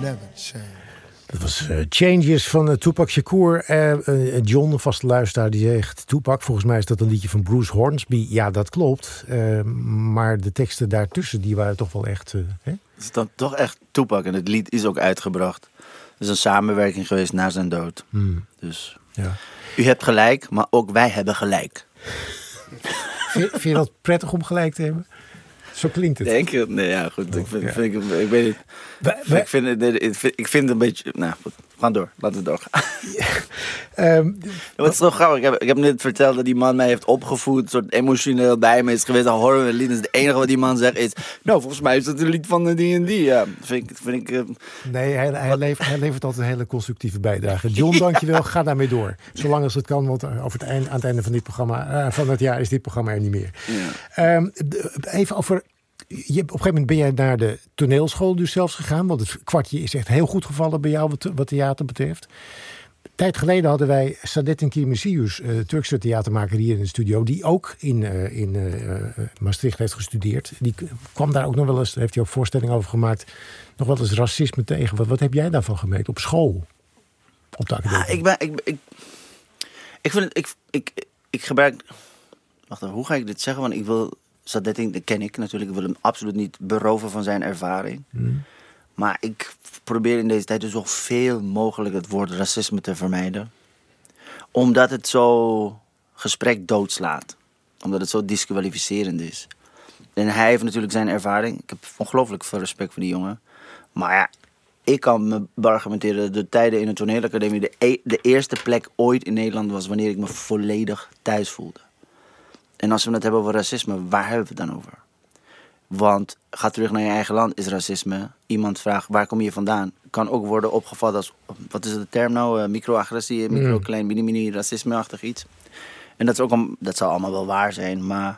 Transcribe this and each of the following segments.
Dat was Changes van Tupac Shakur. John, een vaste luisteraar, die zegt... Tupac, volgens mij is dat een liedje van Bruce Hornsby. Ja, dat klopt. Maar de teksten daartussen, die waren toch wel echt... Hè? Het is dan toch echt Tupac. En het lied is ook uitgebracht. Het is een samenwerking geweest na zijn dood. Dus ja. U hebt gelijk, maar ook wij hebben gelijk. Vind je dat prettig om gelijk te hebben? Zo klinkt het. Denk je? Nee, ja, goed. Ik weet niet. Ik vind het een beetje... Nou, goed. We gaan door. Laten we doorgaan. Wat is toch grappig. Ik heb net verteld dat die man mij heeft opgevoed. Soort emotioneel bij me is geweest. Dan horen we een lied. Dus het enige wat die man zegt is... Nou, volgens mij is dat een lied van die en die. Ja, vind ik nee, hij levert altijd een hele constructieve bijdrage. John, dankjewel. Ga daarmee door. Zolang als het kan. Want aan het einde van dit programma... van het jaar is dit programma er niet meer. Ja. Even over... Op een gegeven moment ben jij naar de toneelschool dus zelfs gegaan. Want het kwartje is echt heel goed gevallen bij jou wat theater betreft. Een tijd geleden hadden wij Saadettin Kirmesius, Turkse theatermaker hier in de studio. Die ook in Maastricht heeft gestudeerd. Die kwam daar ook nog wel eens, daar heeft hij ook voorstellingen over gemaakt. Nog wel eens racisme tegen. Wat heb jij daarvan gemerkt op school? Op de academie? Ik gebruik... Wacht even, hoe ga ik dit zeggen? Want ik wil... Saadettin, dat ken ik natuurlijk. Ik wil hem absoluut niet beroven van zijn ervaring. Maar ik probeer in deze tijd dus zoveel mogelijk het woord racisme te vermijden. Omdat het zo gesprek doodslaat. Omdat het zo disqualificerend is. En hij heeft natuurlijk zijn ervaring. Ik heb ongelooflijk veel respect voor die jongen. Maar ja, ik kan me beargumenteren. De tijden in de toneelacademie de eerste plek ooit in Nederland was wanneer ik me volledig thuis voelde. En als we het hebben over racisme, waar hebben we het dan over? Want ga terug naar je eigen land, is racisme. Iemand vraagt, waar kom je vandaan? Kan ook worden opgevat als, wat is de term nou? Microagressie, micro-klein, mini-mini, racisme-achtig iets. En dat zal allemaal wel waar zijn. Maar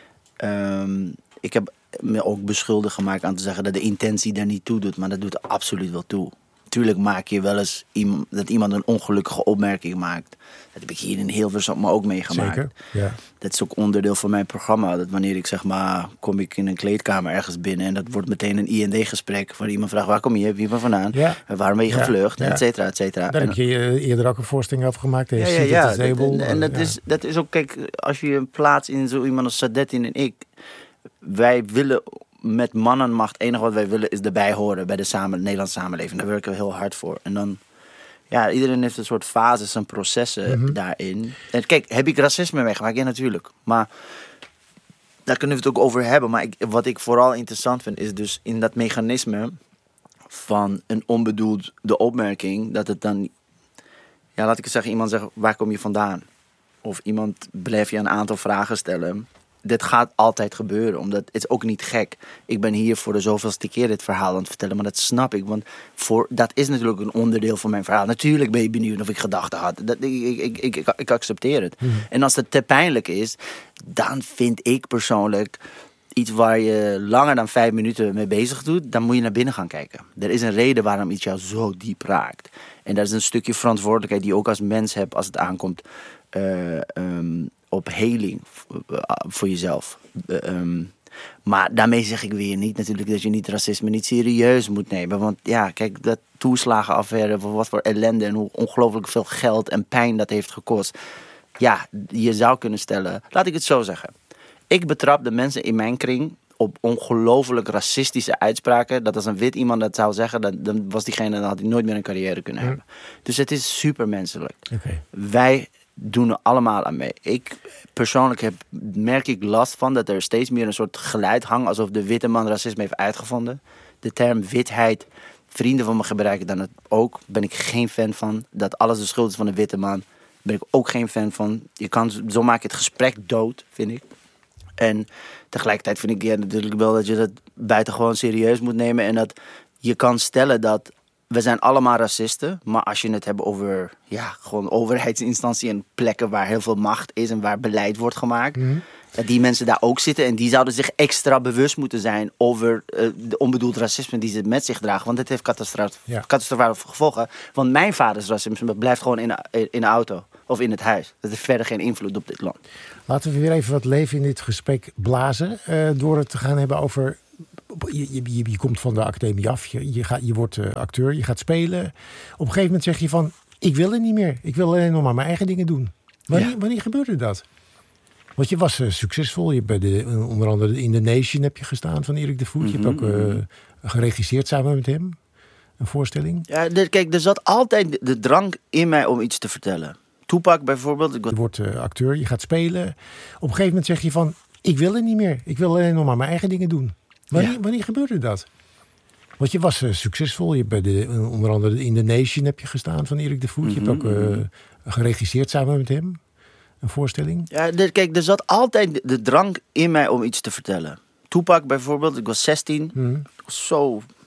ik heb me ook beschuldigd gemaakt aan te zeggen dat de intentie daar niet toe doet. Maar dat doet er absoluut wel toe. Tuurlijk maak je wel eens dat iemand een ongelukkige opmerking maakt. Dat heb ik hier in Hilversum ook meegemaakt. Zeker, ja. Dat is ook onderdeel van mijn programma. Dat wanneer ik zeg maar, kom ik in een kleedkamer ergens binnen... en dat wordt meteen een I&D-gesprek... waar iemand vraagt, waar kom je? Wie ben je vandaan? Ja. Waarom ben je gevlucht? Ja. Et cetera, et cetera. Daar heb je eerder ook een voorstelling over gemaakt. Ja. En dat is ook, kijk, als je een plaats in zo iemand als Saadettin en ik... wij willen... met mannenmacht, het enige wat wij willen is erbij horen bij de Nederlandse samenleving. Daar werken we heel hard voor. En dan, ja, iedereen heeft een soort fases en processen daarin. En kijk, heb ik racisme meegemaakt? Ja, natuurlijk. Maar daar kunnen we het ook over hebben. Maar wat ik vooral interessant vind, is dus in dat mechanisme van een onbedoelde opmerking, dat het dan, ja, laat ik het zeggen, iemand zegt, waar kom je vandaan? Of iemand blijft je een aantal vragen stellen. Dit gaat altijd gebeuren, omdat het is ook niet gek. Ik ben hier voor de zoveelste keer dit verhaal aan het vertellen, maar dat snap ik. Want dat is natuurlijk een onderdeel van mijn verhaal. Natuurlijk ben je benieuwd of ik gedachten had. Ik accepteer het. En als het te pijnlijk is, dan vind ik persoonlijk iets waar je langer dan 5 minuten mee bezig doet, dan moet je naar binnen gaan kijken. Er is een reden waarom iets jou zo diep raakt. En dat is een stukje verantwoordelijkheid die je ook als mens hebt als het aankomt op heling voor jezelf. Maar daarmee zeg ik weer niet natuurlijk dat je niet racisme niet serieus moet nemen. Want ja, kijk, dat toeslagenaffaire, wat voor ellende en hoe ongelooflijk veel geld en pijn dat heeft gekost. Ja, je zou kunnen stellen, laat ik het zo zeggen. Ik betrap de mensen in mijn kring op ongelooflijk racistische uitspraken. Dat als een wit iemand dat zou zeggen, dan was diegene, dan had hij nooit meer een carrière kunnen hebben. Dus het is supermenselijk. Okay. Wij doen er allemaal aan mee. Ik persoonlijk merk ik last van dat er steeds meer een soort geluid hangt alsof de witte man racisme heeft uitgevonden. De term witheid, vrienden van me gebruiken dan het ook. Ben ik geen fan van. Dat alles de schuld is van de witte man, ben ik ook geen fan van. Zo maak je het gesprek dood, vind ik. En tegelijkertijd vind ik natuurlijk wel dat je dat buitengewoon serieus moet nemen. En dat je kan stellen dat we zijn allemaal racisten. Maar als je het hebt over gewoon overheidsinstanties en plekken waar heel veel macht is en waar beleid wordt gemaakt. Dat die mensen daar ook zitten en die zouden zich extra bewust moeten zijn over de onbedoeld racisme die ze met zich dragen. Want het heeft catastrofale gevolgen. Want mijn vaders racisme blijft gewoon in de auto of in het huis. Dat heeft verder geen invloed op dit land. Laten we weer even wat leven in dit gesprek blazen. Door het te gaan hebben over Je komt van de academie af, je wordt acteur, je gaat spelen. Op een gegeven moment zeg je van, ik wil het niet meer. Ik wil alleen nog maar mijn eigen dingen doen. Wanneer gebeurde dat? Want je was succesvol. Je hebt bij onder andere in The Nation heb je gestaan van Erik de Voet. Je hebt ook geregisseerd samen met hem. Een voorstelling. Ja, kijk, er zat altijd de drang in mij om iets te vertellen. Tupac bijvoorbeeld. Je wordt acteur, je gaat spelen. Op een gegeven moment zeg je van, ik wil het niet meer. Ik wil alleen nog maar mijn eigen dingen doen. Wanneer gebeurde dat? Want je was succesvol. Je hebt bij onder andere in The Nation heb je gestaan van Erik de Voet. Je hebt ook geregisseerd samen met hem. Een voorstelling. Ja, kijk, er zat altijd de drang in mij om iets te vertellen. Tupac bijvoorbeeld, ik was 16. Ik was zo